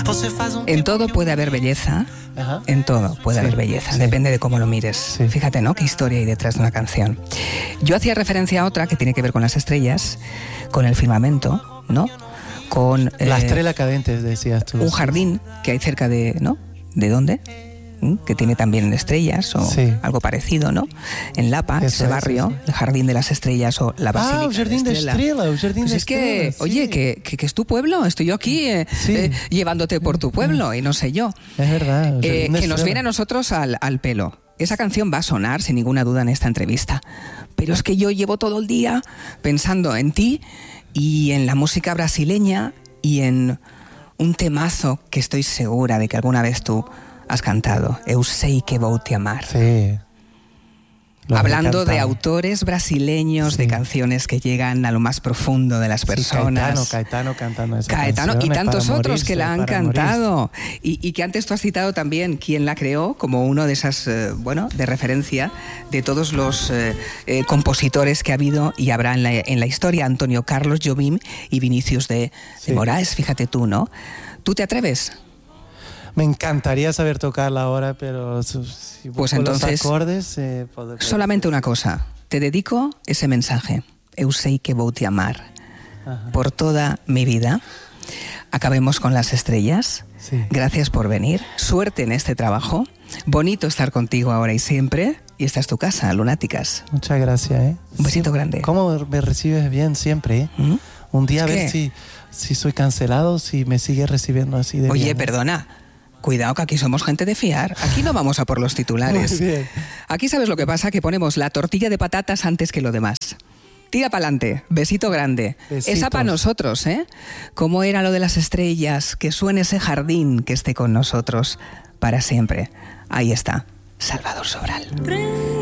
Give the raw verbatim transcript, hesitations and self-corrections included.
En todo puede haber belleza, Ajá. en todo puede Sí, haber belleza, sí. depende de cómo lo mires. Sí. Fíjate, ¿no? Qué historia hay detrás de una canción. Yo hacía referencia a otra que tiene que ver con las estrellas, con el firmamento, ¿no? Con La eh, estrella cadente, decías tú. un jardín que hay cerca de, ¿no? ¿De dónde? ¿Mm? Que tiene también estrellas o Sí. algo parecido, ¿no? En Lapa, Eso ese es, barrio, sí, sí. el Jardín de las Estrellas o la Basílica Ah, el Jardín de Estrella. Estrella, el Jardín Pues de es que, Estrella, sí. oye, que, que, que es tu pueblo, estoy yo aquí eh, Sí. eh, llevándote por tu pueblo y no sé yo. Es verdad. el Eh, Jardín de que nos Estrella. viene a nosotros al, al pelo. Esa canción va a sonar sin ninguna duda en esta entrevista. Pero es que yo llevo todo el día pensando en ti y en la música brasileña y en un temazo que estoy segura de que alguna vez tú has cantado. Eu sei que vou te amar. Sí. Lo Hablando de cantado. autores brasileños, Sí. de canciones que llegan a lo más profundo de las Sí, personas. Caetano, Caetano cantando esa Caetano y canción, es tantos para otros que morirse, la han para cantado y, y que antes tú has citado también quién la creó como uno de esas, eh, bueno, de referencia de todos los eh, eh, compositores que ha habido y habrá en la, en la historia, Antonio Carlos Jobim y Vinicius de, de Sí. Moraes, fíjate tú, ¿no? ¿Tú te atreves? Me encantaría saber tocarla ahora, pero si si Pues busco entonces, los acordes, eh, puedo- Solamente una cosa, te dedico ese mensaje, eu sei que vou te amar, Ajá. por toda mi vida. Acabemos con las estrellas. Sí. Gracias por venir. Suerte en este trabajo. Bonito estar contigo ahora y siempre. Y esta es tu casa, Lunáticas. Muchas gracias, ¿eh? Un besito grande. ¿Cómo me recibes bien siempre, eh? ¿Mm? Un día a Es ver que- si, si soy cancelado, si me sigues recibiendo así de Oye, bien, ¿eh? perdona. Cuidado que aquí somos gente de fiar. Aquí no vamos a por los titulares. Muy bien. Aquí sabes lo que pasa, que ponemos la tortilla de patatas antes que lo demás. Tira para adelante, besito grande. Besitos. Esa para nosotros, ¿eh? ¿Cómo era lo de las estrellas? Que suene ese jardín que esté con nosotros para siempre. Ahí está, Salvador Sobral.